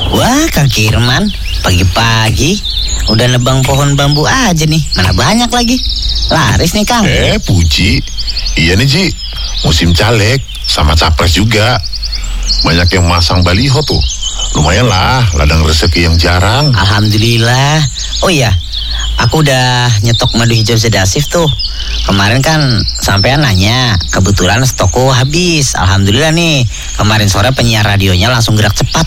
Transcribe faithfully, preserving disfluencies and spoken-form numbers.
Wah, Kang Kirman, pagi-pagi udah nebang pohon bambu aja nih. Mana banyak lagi. Laris nih, Kang. Eh, Puji. Iya nih, Ji. Musim caleg sama capres juga. Banyak yang masang baliho tuh. Lumayan lah, ladang rezeki yang jarang. Alhamdulillah. Oh iya, aku udah nyetok madu hijau sedasif tuh. Kemarin kan sampean nanya, kebetulan stokku habis. Alhamdulillah nih, kemarin sore penyiar radionya langsung gerak cepat